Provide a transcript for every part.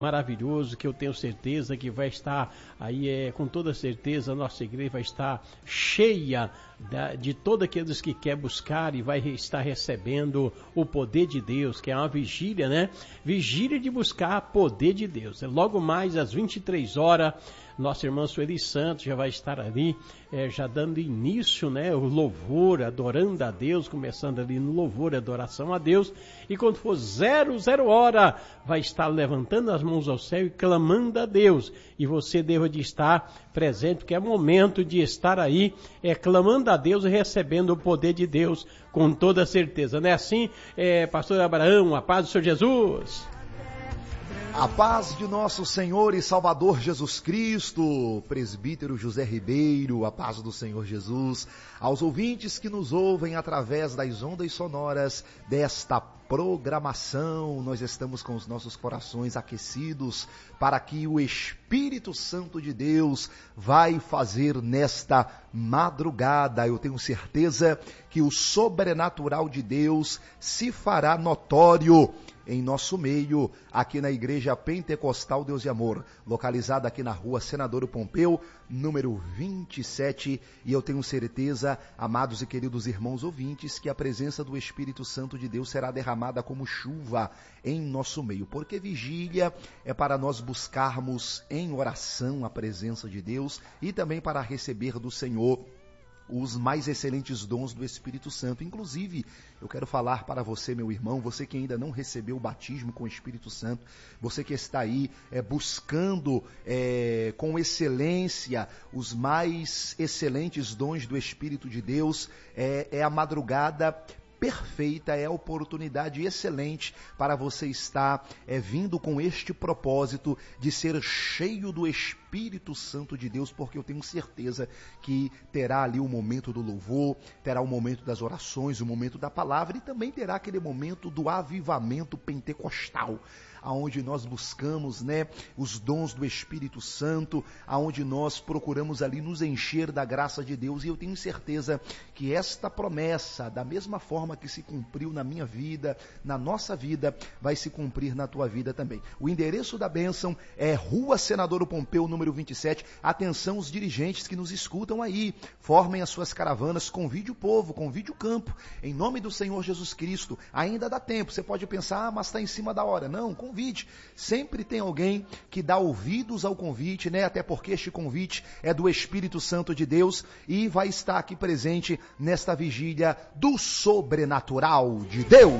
maravilhoso, que eu tenho certeza que vai estar aí, com toda certeza a nossa igreja vai estar cheia de todos aqueles que quer buscar e vai estar recebendo o poder de Deus, que é uma vigília, né? Vigília de buscar poder de Deus. Logo mais às 23 horas, nossa irmã Sueli Santos já vai estar ali, já dando início, né, o louvor, adorando a Deus, começando ali no louvor, adoração a Deus, e quando for 00 hora, vai estar levantando as mãos ao céu e clamando a Deus, e você deva de estar presente, porque é momento de estar aí, clamando a Deus e recebendo o poder de Deus, com toda certeza, não é assim, pastor Abraão? A paz do Senhor Jesus! A paz de nosso Senhor e Salvador Jesus Cristo, presbítero José Ribeiro, a paz do Senhor Jesus, aos ouvintes que nos ouvem através das ondas sonoras desta programação, nós estamos com os nossos corações aquecidos para que o Espírito Santo de Deus vai fazer nesta madrugada. Eu tenho certeza que o sobrenatural de Deus se fará notório em nosso meio, aqui na Igreja Pentecostal Deus e Amor, localizada aqui na rua Senador Pompeu, número 27, e eu tenho certeza, amados e queridos irmãos ouvintes, que a presença do Espírito Santo de Deus será derramada como chuva em nosso meio, porque vigília é para nós buscarmos em oração a presença de Deus e também para receber do Senhor os mais excelentes dons do Espírito Santo. Inclusive, eu quero falar para você, meu irmão, você que ainda não recebeu o batismo com o Espírito Santo, você que está aí buscando com excelência os mais excelentes dons do Espírito de Deus, é a madrugada perfeita, é a oportunidade excelente para você estar vindo com este propósito de ser cheio do Espírito Santo de Deus, porque eu tenho certeza que terá ali o momento do louvor, terá o momento das orações, o momento da palavra e também terá aquele momento do avivamento pentecostal, aonde nós buscamos, os dons do Espírito Santo, aonde nós procuramos ali nos encher da graça de Deus, e eu tenho certeza que esta promessa, da mesma forma que se cumpriu na minha vida, na nossa vida, vai se cumprir na tua vida também. O endereço da bênção é Rua Senador Pompeu, número 27. Atenção os dirigentes que nos escutam aí, formem as suas caravanas, convide o povo, convide o campo, em nome do Senhor Jesus Cristo. Ainda dá tempo, você pode pensar, mas está em cima da hora. Não, convite. Sempre tem alguém que dá ouvidos ao convite, até porque este convite é do Espírito Santo de Deus e vai estar aqui presente nesta vigília do sobrenatural de Deus.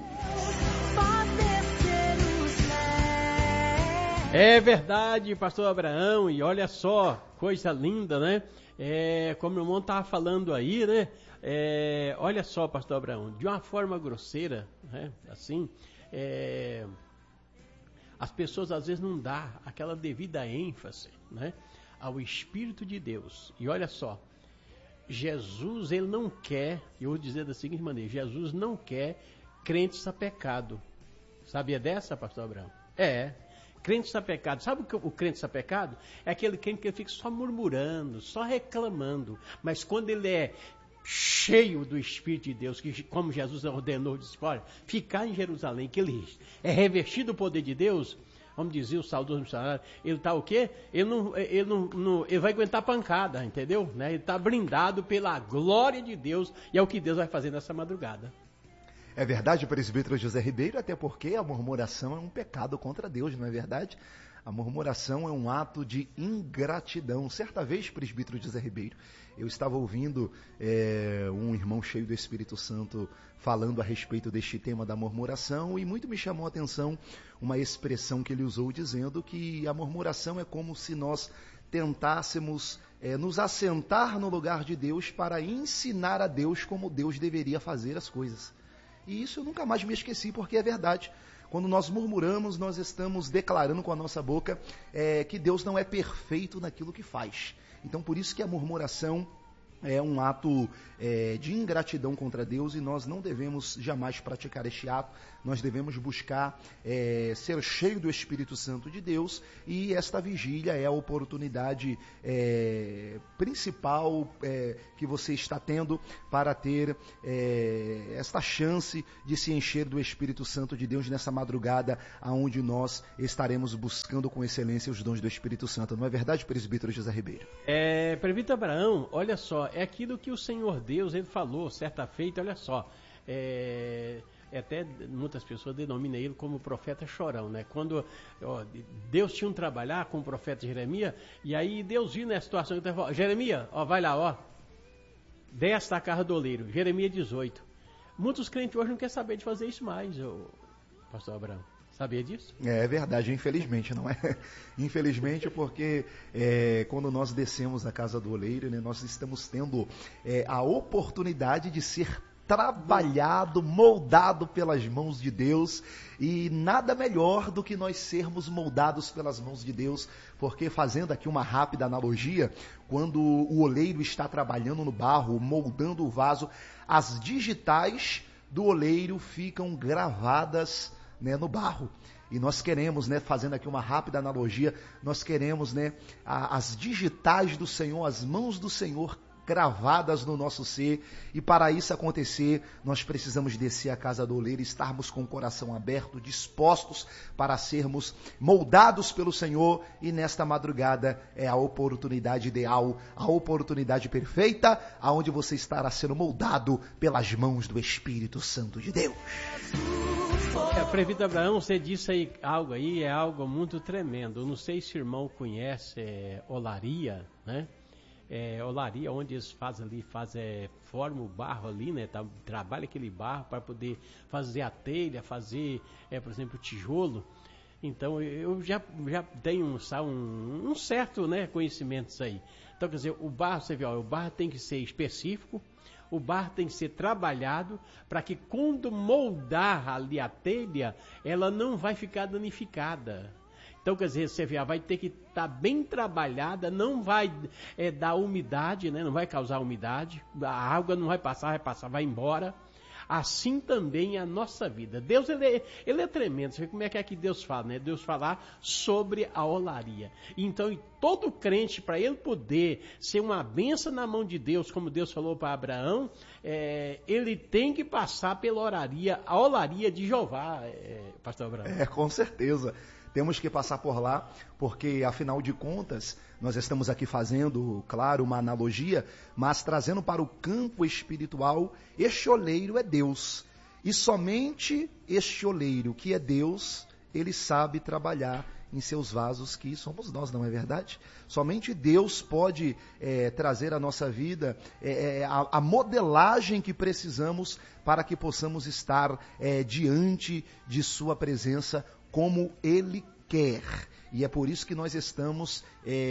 É verdade, pastor Abraão, e olha só, coisa linda, como o irmão estava falando aí, olha só, pastor Abraão, de uma forma grosseira, assim, as pessoas às vezes não dão aquela devida ênfase, ao Espírito de Deus. E olha só, Jesus, ele não quer, eu vou dizer da seguinte maneira, Jesus não quer crentes a pecado. Sabia dessa, pastor Abraão? Crente a pecado. Sabe o que o crente a pecado? É aquele crente que fica só murmurando, só reclamando. Mas quando ele é cheio do Espírito de Deus, que como Jesus ordenou, disse, olha, ficar em Jerusalém, que ele é revestido do poder de Deus, vamos dizer, o saudoso missionário, ele está o quê? Ele vai aguentar pancada, entendeu? Ele está blindado pela glória de Deus, e é o que Deus vai fazer nessa madrugada. É verdade, presbítero José Ribeiro, até porque a murmuração é um pecado contra Deus, não é verdade? A murmuração é um ato de ingratidão. Certa vez, presbítero José Ribeiro, eu estava ouvindo um irmão cheio do Espírito Santo falando a respeito deste tema da murmuração, e muito me chamou a atenção uma expressão que ele usou dizendo que a murmuração é como se nós tentássemos nos assentar no lugar de Deus para ensinar a Deus como Deus deveria fazer as coisas. E isso eu nunca mais me esqueci, porque é verdade. Quando nós murmuramos, nós estamos declarando com a nossa boca que Deus não é perfeito naquilo que faz. Então, por isso que a murmuração é um ato de ingratidão contra Deus, e nós não devemos jamais praticar este ato. Nós devemos buscar ser cheio do Espírito Santo de Deus, e esta vigília é a oportunidade principal que você está tendo para ter esta chance de se encher do Espírito Santo de Deus nessa madrugada, aonde nós estaremos buscando com excelência os dons do Espírito Santo. Não é verdade, presbítero José Ribeiro? Presbítero Abraão, olha só, é aquilo que o Senhor Deus, ele falou certa feita, olha só, até muitas pessoas denominam ele como profeta chorão, né? Quando Deus tinha um trabalhar com o profeta Jeremias, e aí Deus viu na situação, então falou: Jeremias, vai lá, desce da casa do oleiro, Jeremias 18. Muitos crentes hoje não querem saber de fazer isso mais, pastor Abraão. Sabia disso? É verdade, infelizmente, não é? Infelizmente, porque quando nós descemos da casa do oleiro, né, nós estamos tendo a oportunidade de ser trabalhado, moldado pelas mãos de Deus, e nada melhor do que nós sermos moldados pelas mãos de Deus, porque, fazendo aqui uma rápida analogia, quando o oleiro está trabalhando no barro, moldando o vaso, as digitais do oleiro ficam gravadas, né, no barro. E nós queremos, né, fazendo aqui uma rápida analogia, nós queremos, né, as digitais do Senhor, as mãos do Senhor gravadas no nosso ser, e para isso acontecer, nós precisamos descer à casa do oleiro, estarmos com o coração aberto, dispostos para sermos moldados pelo Senhor, e nesta madrugada é a oportunidade ideal, a oportunidade perfeita, aonde você estará sendo moldado pelas mãos do Espírito Santo de Deus. Presbítero Abraão, você disse aí algo aí, é algo muito tremendo. Eu não sei se o irmão conhece olaria, né? Olaria, onde eles formam o barro ali, né? Trabalha aquele barro para poder fazer a telha, fazer, por exemplo, o tijolo. Então, eu já tenho um certo, né, conhecimento disso aí. Então, quer dizer, o barro, você vê, o barro tem que ser específico, o barro tem que ser trabalhado para que, quando moldar ali a telha, ela não vai ficar danificada. Então, quer dizer, você vê, vai ter que estar bem trabalhada, não vai dar umidade, né? Não vai causar umidade, a água não vai passar, vai embora. Assim também é a nossa vida. Deus, ele é tremendo. Você vê como é que Deus fala, né? Deus falar sobre a olaria. Então, todo crente, para ele poder ser uma bênção na mão de Deus, como Deus falou para Abraão, ele tem que passar pela olaria, a olaria de Jeová, pastor Abraão. Com certeza. Temos que passar por lá, porque, afinal de contas, nós estamos aqui fazendo, claro, uma analogia, mas trazendo para o campo espiritual, este oleiro é Deus. E somente este oleiro, que é Deus, ele sabe trabalhar em seus vasos, que somos nós, não é verdade? Somente Deus pode trazer à nossa vida a modelagem que precisamos para que possamos estar diante de sua presença como Ele quer. E é por isso que nós estamos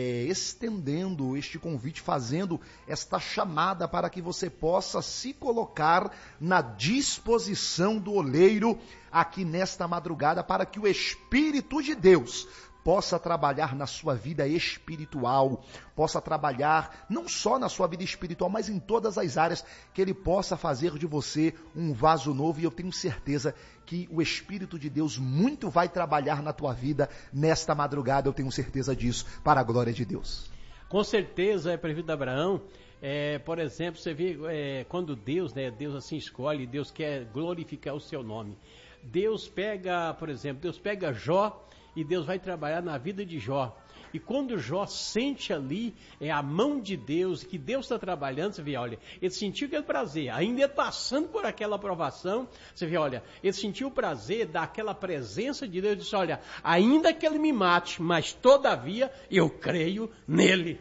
estendendo este convite, fazendo esta chamada para que você possa se colocar na disposição do oleiro aqui nesta madrugada, para que o Espírito de Deus possa trabalhar na sua vida espiritual, possa trabalhar não só na sua vida espiritual, mas em todas as áreas, que Ele possa fazer de você um vaso novo. E eu tenho certeza que o Espírito de Deus muito vai trabalhar na tua vida nesta madrugada, eu tenho certeza disso, para a glória de Deus. Com certeza, presbítero Abraão, por exemplo, você vê quando Deus, né, Deus assim escolhe, Deus quer glorificar o seu nome. Deus pega, por exemplo, Deus pega Jó, e Deus vai trabalhar na vida de Jó. E quando Jó sente ali a mão de Deus, que Deus está trabalhando, você vê, olha, ele sentiu aquele prazer, ainda passando por aquela aprovação, você vê, olha, ele sentiu o prazer daquela presença de Deus, e disse, olha, ainda que ele me mate, mas todavia eu creio nele.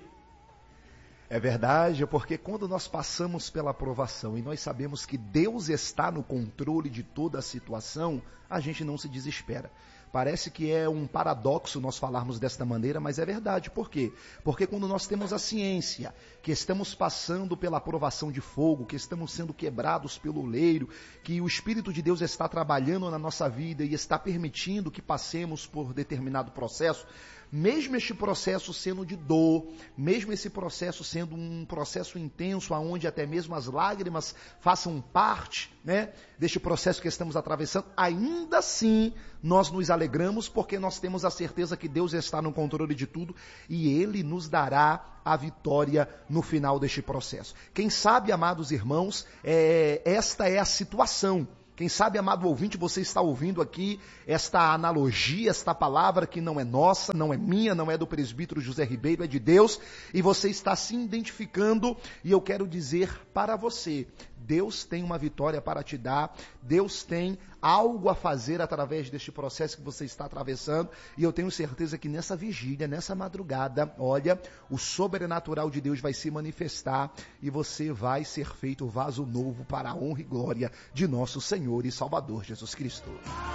É verdade, porque quando nós passamos pela aprovação e nós sabemos que Deus está no controle de toda a situação, a gente não se desespera. Parece que é um paradoxo nós falarmos desta maneira, mas é verdade. Por quê? Porque quando nós temos a ciência que estamos passando pela provação de fogo, que estamos sendo quebrados pelo oleiro, que o Espírito de Deus está trabalhando na nossa vida e está permitindo que passemos por determinado processo, mesmo este processo sendo de dor, mesmo esse processo sendo um processo intenso, onde até mesmo as lágrimas façam parte, né, deste processo que estamos atravessando, ainda assim nós nos alegramos porque nós temos a certeza que Deus está no controle de tudo e Ele nos dará a vitória no final deste processo. Quem sabe, amados irmãos, esta é a situação. Quem sabe, amado ouvinte, você está ouvindo aqui esta analogia, esta palavra que não é nossa, não é minha, não é do presbítero José Ribeiro, é de Deus, e você está se identificando, e eu quero dizer para você, Deus tem uma vitória para te dar, Deus tem algo a fazer através deste processo que você está atravessando, e eu tenho certeza que nessa vigília, nessa madrugada, olha, o sobrenatural de Deus vai se manifestar e você vai ser feito vaso novo para a honra e glória de nosso Senhor e Salvador Jesus Cristo.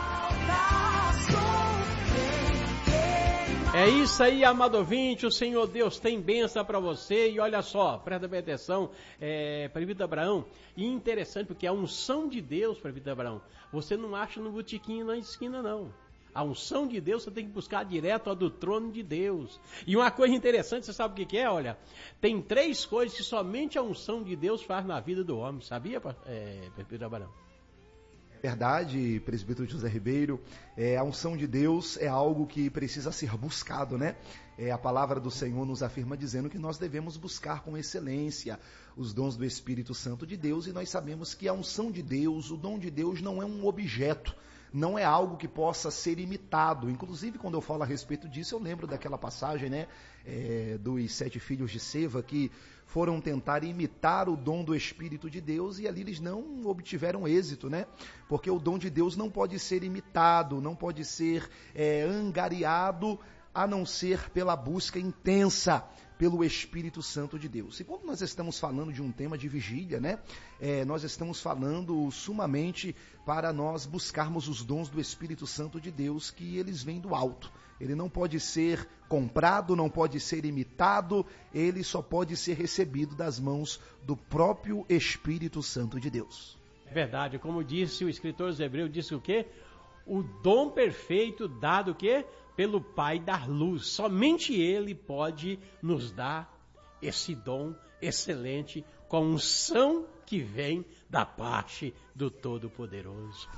É isso aí, amado ouvinte, o Senhor Deus tem bênção para você, e olha só, presta bem atenção, presbítero Abraão, e interessante, porque a unção de Deus, presbítero Abraão, você não acha no botiquinho na esquina não. A unção de Deus você tem que buscar direto do trono de Deus. E uma coisa interessante, você sabe o que é? Olha, tem 3 coisas que somente a unção de Deus faz na vida do homem, sabia, presbítero Abraão? Verdade, presbítero José Ribeiro, a unção de Deus é algo que precisa ser buscado, né? A palavra do Senhor nos afirma dizendo que nós devemos buscar com excelência os dons do Espírito Santo de Deus, e nós sabemos que a unção de Deus, o dom de Deus não é um objeto, não é algo que possa ser imitado. Inclusive, quando eu falo a respeito disso, eu lembro daquela passagem, né, dos 7 filhos de Seva que foram tentar imitar o dom do Espírito de Deus e ali eles não obtiveram êxito, né? Porque o dom de Deus não pode ser imitado, não pode ser angariado, a não ser pela busca intensa pelo Espírito Santo de Deus. E quando nós estamos falando de um tema de vigília, né, nós estamos falando sumamente para nós buscarmos os dons do Espírito Santo de Deus, que eles vêm do alto. Ele não pode ser comprado, não pode ser imitado, ele só pode ser recebido das mãos do próprio Espírito Santo de Deus. É verdade, como disse o escritor dos Hebreus, disse o quê? O dom perfeito dado o quê? Pelo Pai da luz. Somente Ele pode nos dar esse dom excelente com unção que vem da parte do Todo-Poderoso.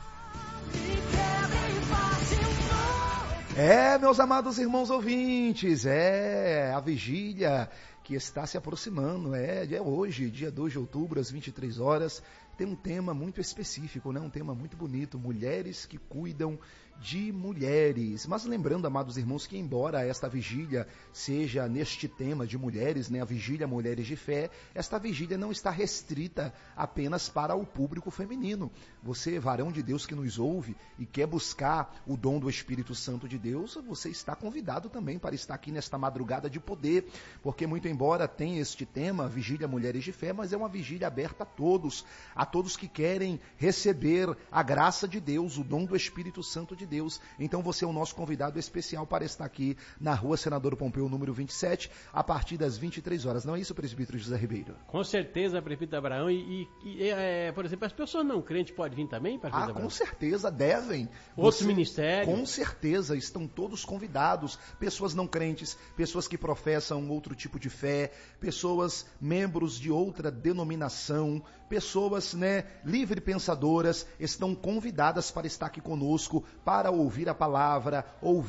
Meus amados irmãos ouvintes, a vigília que está se aproximando, é hoje, dia 2 de outubro, às 23 horas, tem um tema muito específico, né? Um tema muito bonito, mulheres que cuidam de mulheres. Mas lembrando, amados irmãos, que embora esta vigília seja neste tema de mulheres, né, a vigília Mulheres de Fé, esta vigília não está restrita apenas para o público feminino. Você, varão de Deus que nos ouve e quer buscar o dom do Espírito Santo de Deus, você está convidado também para estar aqui nesta madrugada de poder, porque muito embora tenha este tema, vigília Mulheres de Fé, mas é uma vigília aberta a todos que querem receber a graça de Deus, o dom do Espírito Santo de Deus. Então você é o nosso convidado especial para estar aqui na Rua Senador Pompeu, número 27, a partir das 23 horas. Não é isso, presbítero José Ribeiro? Com certeza, presbítero Abraão. Por exemplo, as pessoas não crentes podem vir também, presbítero Abraão? Com certeza, devem. Outros ministérios? Com certeza, estão todos convidados. Pessoas não crentes, pessoas que professam outro tipo de fé, pessoas membros de outra denominação, pessoas, né, livre pensadoras, estão convidadas para estar aqui conosco, para ouvir a palavra,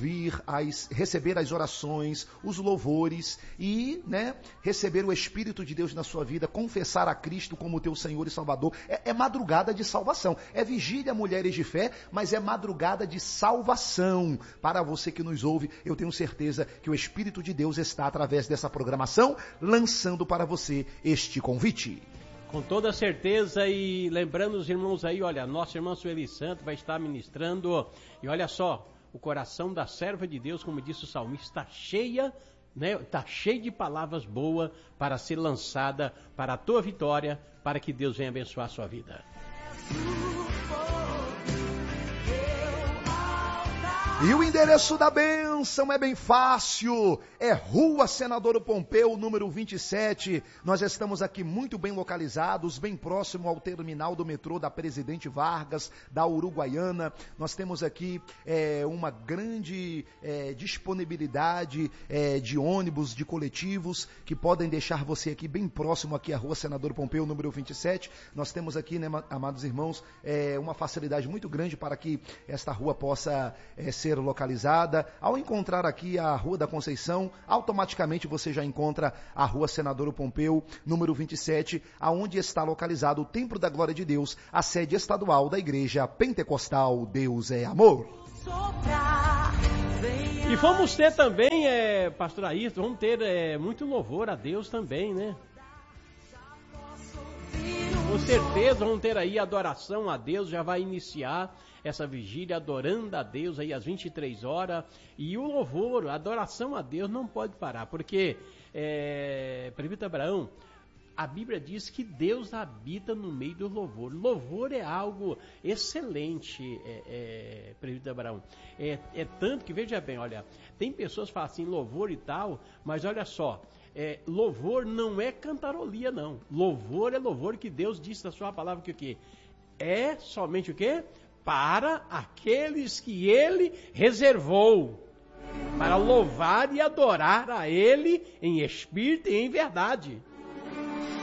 receber as orações, os louvores e, né, receber o Espírito de Deus na sua vida, confessar a Cristo como teu Senhor e Salvador. É madrugada de salvação. É vigília Mulheres de Fé, mas é madrugada de salvação. Para você que nos ouve, eu tenho certeza que o Espírito de Deus está, através dessa programação, lançando para você este convite. Com toda certeza, e lembrando os irmãos aí, olha, nossa irmã Sueli Santos vai estar ministrando, e olha só, o coração da serva de Deus, como disse o salmista, está cheia, né, está cheio de palavras boas para ser lançada para a tua vitória, para que Deus venha abençoar a sua vida. E o endereço da bênção é bem fácil, é Rua Senador Pompeu, número 27. Nós estamos aqui muito bem localizados, bem próximo ao terminal do metrô da Presidente Vargas, da Uruguaiana. Nós temos aqui uma grande disponibilidade de ônibus, de coletivos, que podem deixar você aqui bem próximo aqui à Rua Senador Pompeu, número 27. Nós temos aqui, né, amados irmãos, uma facilidade muito grande para que esta rua possa ser localizada. Ao encontrar aqui a Rua da Conceição, automaticamente você já encontra a Rua Senador Pompeu, número 27, aonde está localizado o Templo da Glória de Deus, a sede estadual da Igreja Pentecostal Deus é Amor. E vamos ter também, pastor Ayrton, vamos ter muito louvor a Deus também, né? Com certeza vamos ter aí adoração a Deus, já vai iniciar essa vigília adorando a Deus aí às 23 horas. E o louvor, a adoração a Deus não pode parar, porque, Presbítero Abraão, a Bíblia diz que Deus habita no meio do louvor. Louvor é algo excelente, Presbítero Abraão. É tanto que, veja bem, olha, tem pessoas que falam assim, louvor e tal, mas olha só, louvor não é cantarolia, não. Louvor é louvor que Deus disse na sua palavra que o quê? É somente o quê? Para aqueles que Ele reservou, para louvar e adorar a Ele em espírito e em verdade.